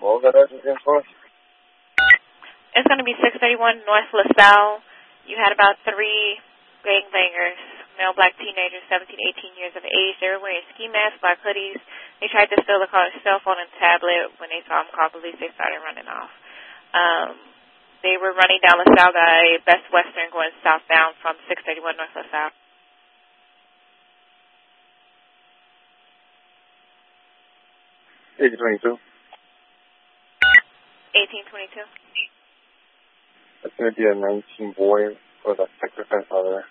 What was that address for? It's going to be 631 North LaSalle. You had about 3 gangbangers, male black teenagers, 17, 18 years of age. They were wearing ski masks, black hoodies. They tried to steal the caller's cell phone and tablet. When they saw him call police, they started running off. They were running down LaSalle by Best Western going southbound from 631 North LaSalle. $18.22. 1822. That's going to be a 19 boy with a sector fence over there.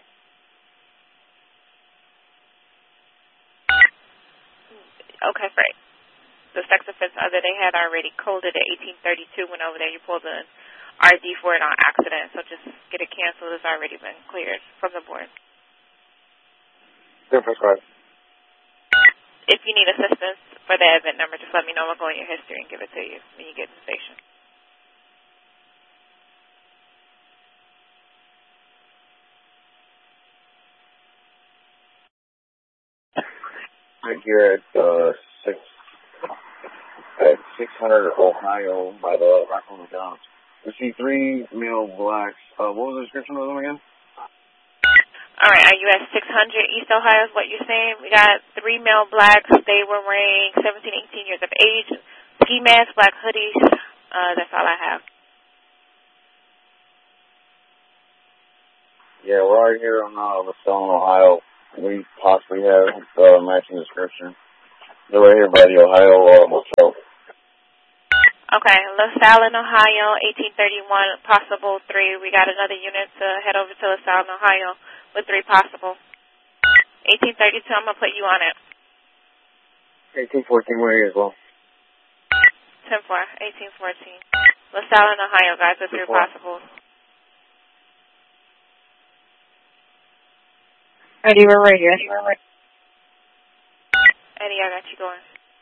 Okay, great. The sex offense other they had already coded at 1832. Went over there, you pulled an RD for it on accident, so just get it canceled. It's already been cleared from the board. Difference, right? If you need assistance for the event number, just let me know. I'll go in your history and give it to you when you get to the station. Right here at 600 Ohio by the Rockwell McDonald's. We see 3 male blacks. What was the description of them again? All right, are you at 600 East Ohio is what you're saying? We got 3 male blacks. They were wearing 17, 18 years of age, ski masks, black hoodies. That's all I have. Yeah, we're right here on LaSalle, Ohio. We possibly have matching description. They're right here by the Ohio Hotel. Okay, LaSalle, Ohio, 1831, possible 3. We got another unit to head over to LaSalle, Ohio with 3 possible. 1832, I'm going to put you on it. 1814, we're here as well. 10-4, 1814. LaSalle, Ohio, guys, with 3 possibles. Eddie, we're right here. Eddie, I got you going.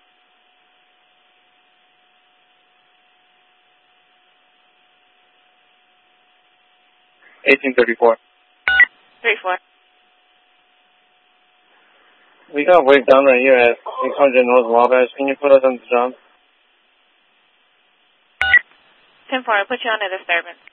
$18.34. 3-4. We got Wake down right here at 600 North Wabash. Can you put us on the job? 10-4, I'll put you on a disturbance.